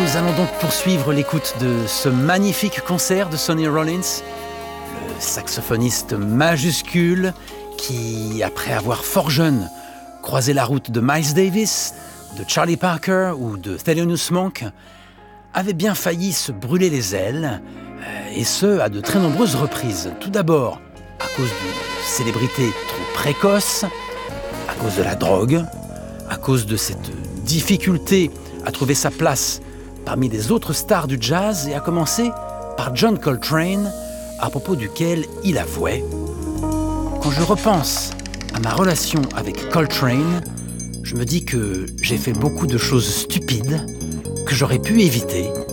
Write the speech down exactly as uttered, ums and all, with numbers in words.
Nous allons donc poursuivre l'écoute de ce magnifique concert de Sonny Rollins, le saxophoniste majuscule qui, après avoir fort jeune croisé la route de Miles Davis, de Charlie Parker ou de Thelonious Monk, avait bien failli se brûler les ailes, et ce, à de très nombreuses reprises. Tout d'abord, à cause d'une célébrité trop précoce, à cause de la drogue, à cause de cette difficulté à trouver sa place parmi les autres stars du jazz, et à commencer par John Coltrane, à propos duquel il avouait « Quand je repense à ma relation avec Coltrane, je me dis que j'ai fait beaucoup de choses stupides que j'aurais pu éviter.